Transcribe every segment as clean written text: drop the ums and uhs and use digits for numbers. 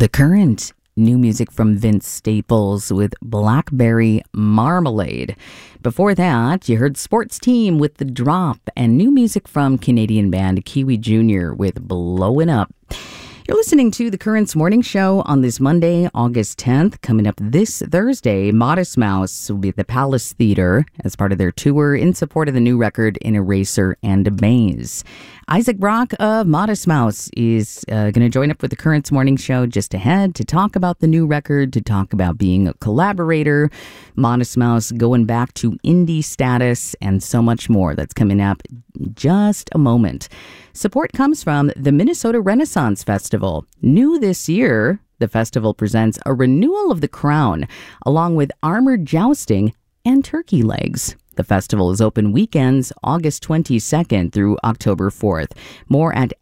The Current. New music from Vince Staples with Blackberry Marmalade. Before that, you heard Sports Team with The Drop and new music from Canadian band Kiwi Jr. with Blowin' Up. You're listening to The Current's morning show on this Monday, August 10th. Coming up this Thursday, Modest Mouse will be at the Palace Theatre as part of their tour in support of the new record In Eraser and Amaze. Isaac Brock of Modest Mouse is going to join up with The Current's morning show just ahead to talk about the new record, to talk about being a collaborator, Modest Mouse going back to indie status, and so much more. That's coming up in just a moment. Support comes from the Minnesota Renaissance Festival. New this year, the festival presents a renewal of The Crown, along with armored jousting and turkey legs. The festival is open weekends, August 22nd through October 4th. More at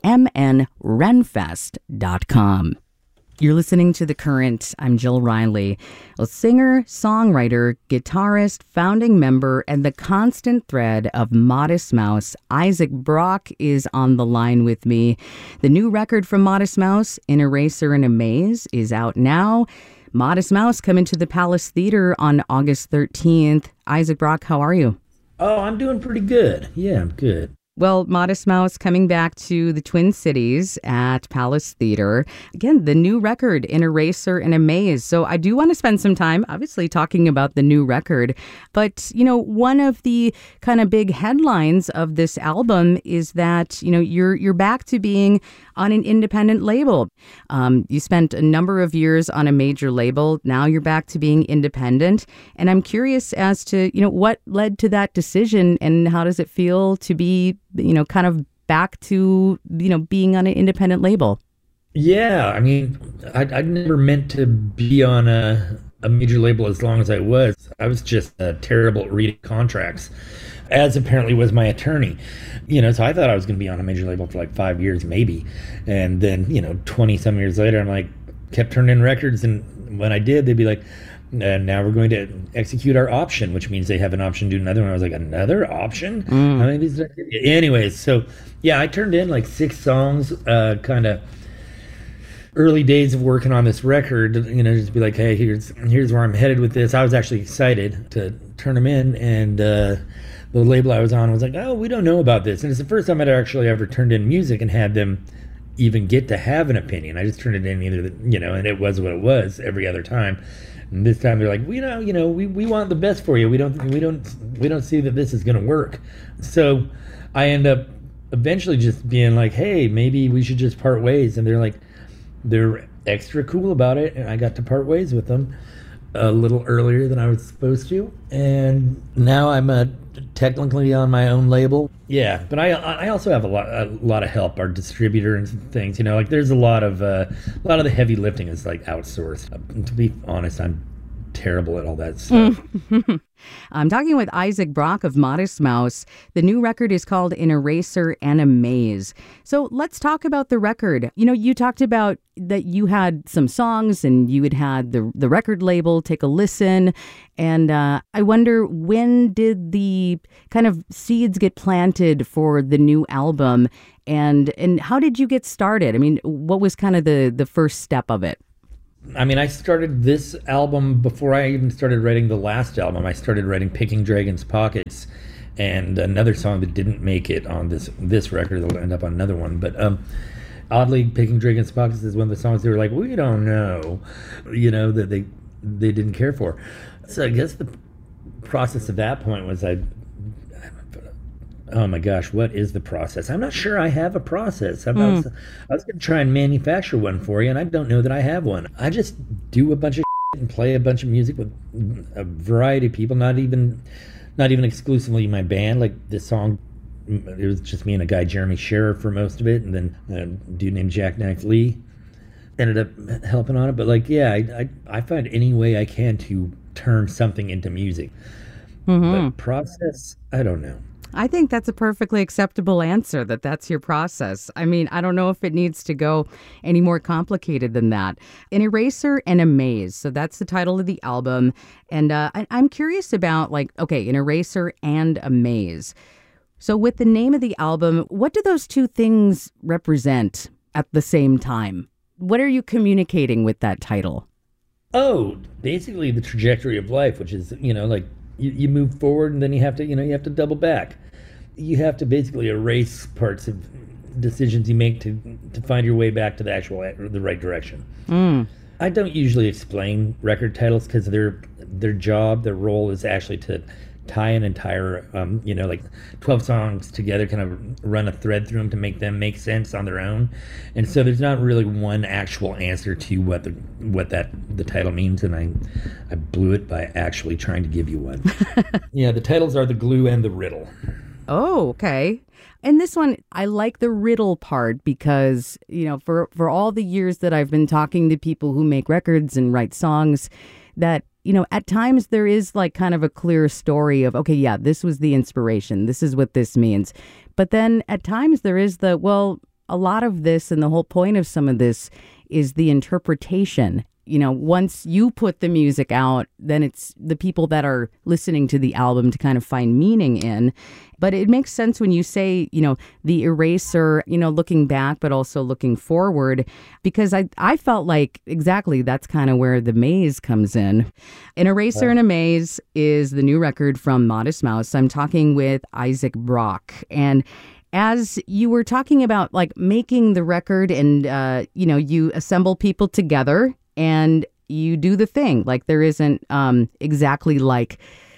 mnrenfest.com. You're listening to The Current. I'm Jill Riley, a singer, songwriter, guitarist, founding member, and the constant thread of Modest Mouse. Isaac Brock is on the line with me. The new record from Modest Mouse, In Eraser and Amaze, is out now. Modest Mouse coming to the Palace Theatre on August 13th. Isaac Brock, how are you? Oh, I'm doing pretty good. Yeah, I'm good. Well, Modest Mouse coming back to the Twin Cities at Palace Theatre. Again, the new record, In Eraser and Amaze. So I do want to spend some time, obviously, talking about the new record. But, you know, one of the kind of big headlines of this album is that, you know, you're back to being on an independent label. You spent a number of years on a major label. Now you're back to being independent. And I'm curious as to, you know, what led to that decision and how does it feel to be, you know, kind of back to, you know, being on an independent label? Yeah, I mean, I never meant to be on a major label as long as I was. I was just terrible at reading contracts, as apparently was my attorney. You know, so I thought I was going to be on a major label for like 5 years, maybe. And then, you know, 20 some years later, I'm like, kept turning in records. And when I did, they'd be like, and now we're going to execute our option, which means they have an option to do another one. I was like, another option? How many of these? Anyways, so yeah, I turned in like 6 songs, kind of early days of working on this record, you know, just be like, hey, here's where I'm headed with this. I was actually excited to turn them in, and the label I was on was like, oh, we don't know about this. And it's the first time I'd actually ever turned in music and had them even get to have an opinion. I just turned it in either, you know, and it was what it was every other time. And this time they're like, we want the best for you. We don't see that this is going to work. So I end up eventually just being like, hey, maybe we should just part ways. And they're extra cool about it. And I got to part ways with them a little earlier than I was supposed to. And now I'm technically on my own label. Yeah, but I also have a lot of help. Our distributor and things, you know, like there's a lot of the heavy lifting is like outsourced. To be honest, I'm terrible at all that stuff. I'm talking with Isaac Brock of Modest Mouse. The new record is called In Eraser and Amaze. So let's talk about the record. You know, you talked about that you had some songs and you had the record label take a listen. And I wonder, when did the kind of seeds get planted for the new album? And how did you get started? I mean, what was kind of the first step of it? I mean, I started this album before I even started writing the last album. I started writing Picking Dragon's Pockets and another song that didn't make it on this record. That'll end up on another one. But oddly, Picking Dragon's Pockets is one of the songs they were like, we don't know, you know, that they didn't care for. So I guess the process at that point was oh my gosh, what is the process? I'm not sure I have a process. I was going to try and manufacture one for you, and I don't know that I have one. I just do a bunch of and play a bunch of music with a variety of people, not even exclusively my band. Like this song, it was just me and a guy, Jeremy Scherer, for most of it, and then a dude named Jackknife Lee ended up helping on it. But like, yeah, I find any way I can to turn something into music. But process, I don't know. I think that's a perfectly acceptable answer, that's your process. I mean, I don't know if it needs to go any more complicated than that. An Eraser and Amaze. So that's the title of the album. And I'm curious about, like, okay, An Eraser and Amaze. So with the name of the album, what do those two things represent at the same time? What are you communicating with that title? Oh, basically the trajectory of life, which is, like you move forward and then you have to double back. You have to basically erase parts of decisions you make to find your way back to the right direction. I don't usually explain record titles because their role is actually to tie an entire, like 12 songs together, kind of run a thread through them to make them make sense on their own. And so there's not really one actual answer to what the title means, and I blew it by actually trying to give you one. Yeah, the titles are The Glue and The Riddle. Oh, okay. And this one, I like the riddle part because, for all the years that I've been talking to people who make records and write songs, that at times there is like kind of a clear story of, okay, yeah, this was the inspiration. This is what this means. But then at times there is a lot of this, and the whole point of some of this is the interpretation. Once you put the music out, then it's the people that are listening to the album to kind of find meaning in. But it makes sense when you say, the eraser, looking back, but also looking forward, because I felt like exactly that's kind of where the maze comes in. An Eraser and a Maze is the new record from Modest Mouse. I'm talking with Isaac Brock. And as you were talking about like making the record and, you assemble people together and you do the thing. Like there isn't exactly like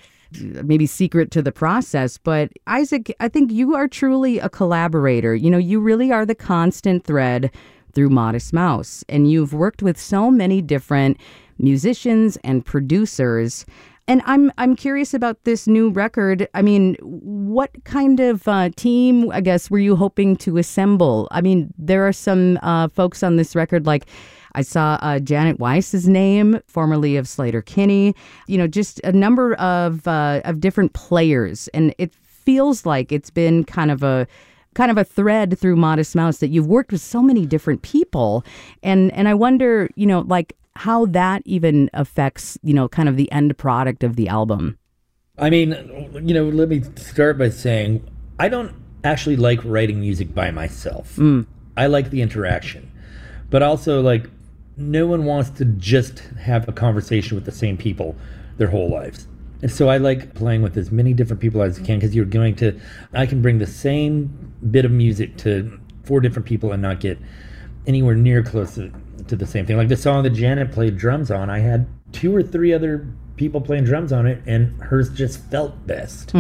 maybe secret to the process. But Isaac, I think you are truly a collaborator. You really are the constant thread through Modest Mouse. And you've worked with so many different musicians and producers. And I'm curious about this new record. I mean, what kind of team, I guess, were you hoping to assemble? I mean, there are some folks on this record, like I saw Janet Weiss's name, formerly of Sleater-Kinney, just a number of different players. And it feels like it's been kind of a thread through Modest Mouse that you've worked with so many different people. And I wonder, like how that even affects, kind of the end product of the album. I mean, let me start by saying I don't actually like writing music by myself. I like the interaction. But also, like, no one wants to just have a conversation with the same people their whole lives. And so I like playing with as many different people as I can, because I can bring the same bit of music to 4 different people and not get anywhere near close to the same thing. Like the song that Janet played drums on, I had 2 or 3 other people playing drums on it, and hers just felt best.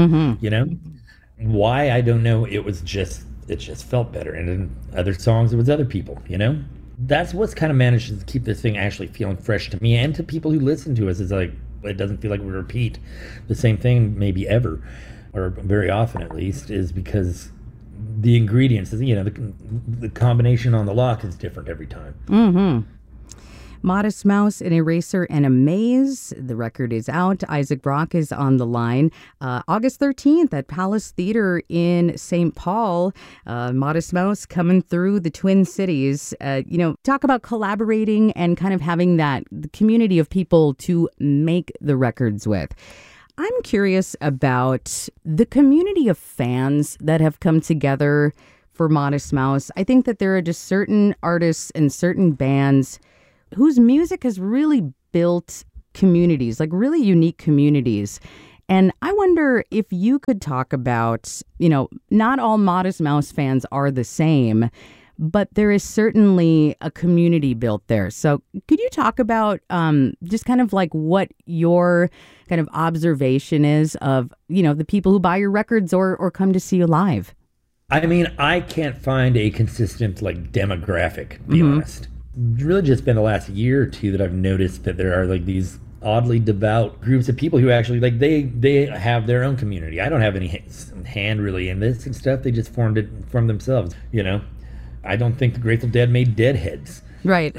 Why, I don't know. It just felt better. And in other songs, it was other people, That's what's kind of managed to keep this thing actually feeling fresh to me and to people who listen to us. Is like, it doesn't feel like we repeat the same thing maybe ever, or very often at least, is because the ingredients, the combination on the lock is different every time. Modest Mouse, An Eraser and a Maze. The record is out. Isaac Brock is on the line. August 13th at Palace Theater in St. Paul. Modest Mouse coming through the Twin Cities. Talk about collaborating and kind of having the community of people to make the records with. I'm curious about the community of fans that have come together for Modest Mouse. I think that there are just certain artists and certain bands whose music has really built communities, like really unique communities. And I wonder if you could talk about, not all Modest Mouse fans are the same, but there is certainly a community built there. So could you talk about just kind of like what your kind of observation is of, the people who buy your records or come to see you live? I mean, I can't find a consistent like demographic, to be honest. Really just been the last year or 2 that I've noticed that there are like these oddly devout groups of people who actually like they have their own community. I don't have any hand really in this and stuff. They just formed it from themselves. I don't think the Grateful Dead made Deadheads. Right.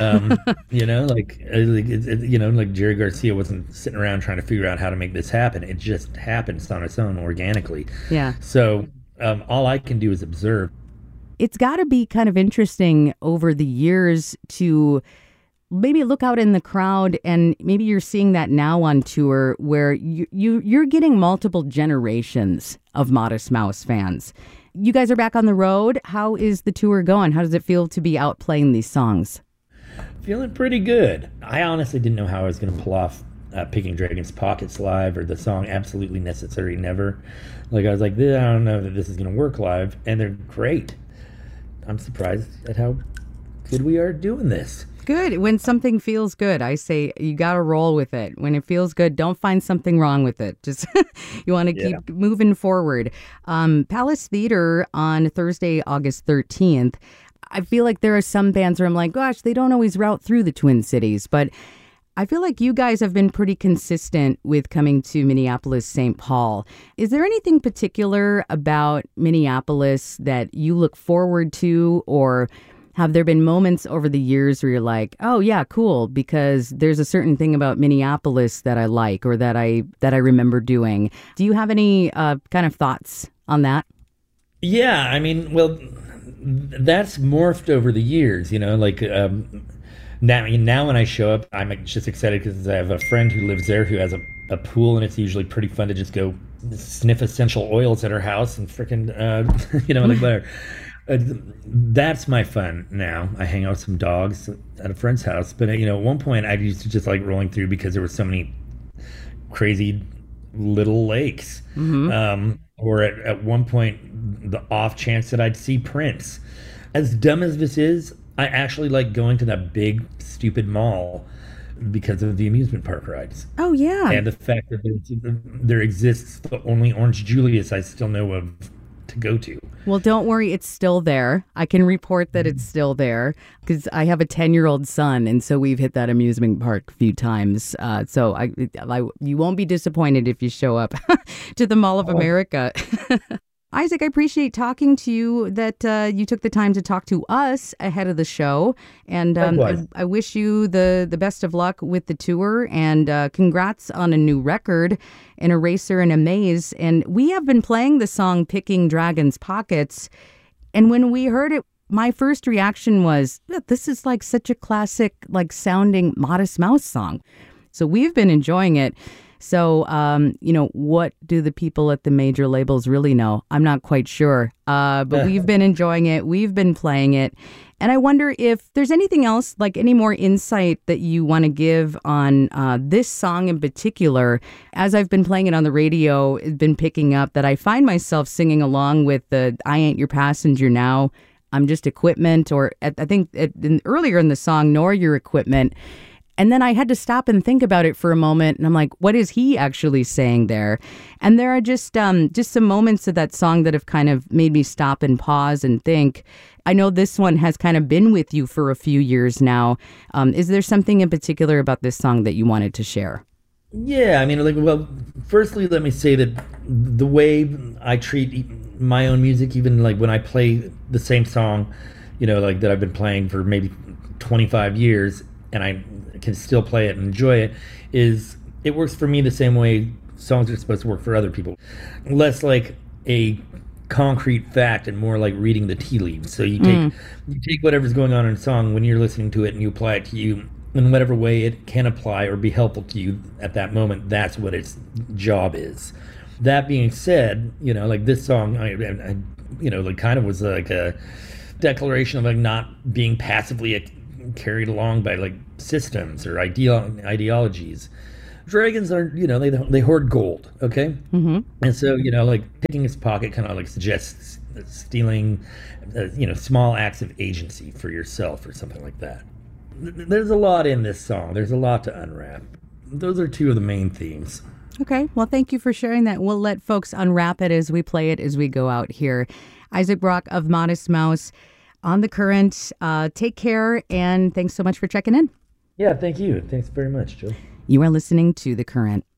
Like Jerry Garcia wasn't sitting around trying to figure out how to make this happen. It just happens on its own organically. Yeah. So all I can do is observe. It's got to be kind of interesting over the years to maybe look out in the crowd, and maybe you're seeing that now on tour where you're getting multiple generations of Modest Mouse fans. You guys are back on the road. How is the tour going? How does it feel to be out playing these songs? Feeling pretty good. I honestly didn't know how I was going to pull off Picking Dragons Pockets live or the song Absolutely Necessary Never. Like, I was like, I don't know that this is going to work live. And they're great. I'm surprised at how good we are doing this. Good. When something feels good, I say you got to roll with it. When it feels good, don't find something wrong with it. Just you want to keep moving forward. Palace Theater on Thursday, August 13th. I feel like there are some bands where I'm like, gosh, they don't always route through the Twin Cities. But I feel like you guys have been pretty consistent with coming to Minneapolis, St. Paul. Is there anything particular about Minneapolis that you look forward to, or have there been moments over the years where you're like, oh, yeah, cool, because there's a certain thing about Minneapolis that I like or that I remember doing? Do you have any kind of thoughts on that? Yeah, I mean, well, that's morphed over the years, like now when I show up, I'm just excited because I have a friend who lives there who has a pool, and it's usually pretty fun to just go sniff essential oils at her house and freaking, like whatever. That's my fun now. I hang out with some dogs at a friend's house. But, at one point I used to just like rolling through because there were so many crazy little lakes. Mm-hmm. Or at one point, the off chance that I'd see Prince. As dumb as this is, I actually like going to that big, stupid mall because of the amusement park rides. Oh, yeah. And the fact that there exists the only Orange Julius I still know of to go to. Well, don't worry, it's still there. I can report that it's still there because I have a 10-year-old son, and so we've hit that amusement park a few times. So you won't be disappointed if you show up to the Mall of America. Isaac, I appreciate talking to you, that you took the time to talk to us ahead of the show. And I wish you the best of luck with the tour, and congrats on a new record, An Eraser and a Maze. And we have been playing the song Picking Dragons Pockets. And when we heard it, my first reaction was, this is like such a classic, like sounding Modest Mouse song. So we've been enjoying it. So, what do the people at the major labels really know? I'm not quite sure, but we've been enjoying it. We've been playing it. And I wonder if there's anything else, like any more insight that you want to give on this song in particular. As I've been playing it on the radio, it's been picking up that I find myself singing along with the I Ain't Your Passenger Now, I'm Just Equipment, or I think earlier in the song, Nor Your Equipment. And then I had to stop and think about it for a moment. And I'm like, what is he actually saying there? And there are just some moments of that song that have kind of made me stop and pause and think. I know this one has kind of been with you for a few years now. Is there something in particular about this song that you wanted to share? Yeah, I mean, firstly, let me say that the way I treat my own music, even like when I play the same song, like that I've been playing for maybe 25 years, and I can still play it and enjoy it, is it works for me the same way songs are supposed to work for other people. Less like a concrete fact and more like reading the tea leaves. So you take whatever's going on in a song when you're listening to it and you apply it to you in whatever way it can apply or be helpful to you at that moment. That's what its job is. That being said, like this song, I like kind of was like a declaration of like not being passively carried along by like systems or ideologies. Dragons are, they hoard gold, okay? Mm-hmm. And so, like picking his pocket kind of like suggests stealing, small acts of agency for yourself or something like that. There's a lot in this song. There's a lot to unwrap. Those are two of the main themes. Okay, well, thank you for sharing that. We'll let folks unwrap it as we play it as we go out here. Isaac Brock of Modest Mouse on The Current. Take care, and thanks so much for checking in. Yeah, thank you. Thanks very much, Joe. You are listening to The Current.